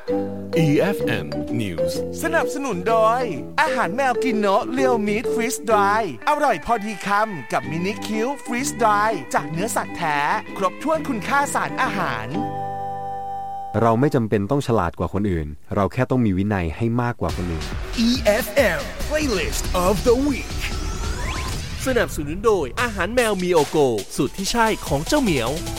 EFM News สนับสนุนโดยอาหารแมวกินโนะเรียวมีทฟรีซดรายอร่อยพอดีคำกับมินิคิวฟรีซดรายจากเนื้อสัตว์แท้ครบถ้วนคุณค่าสารอาหารเราไม่จำเป็นต้องฉลาดกว่าคนอื่นเราแค่ต้องมีวินัยให้มากกว่าคนอื่น EFM Playlist of the Week สนับสนุนโดยอาหารแมวมีโอโกสูตรที่ใช่ของเจ้าเหมียว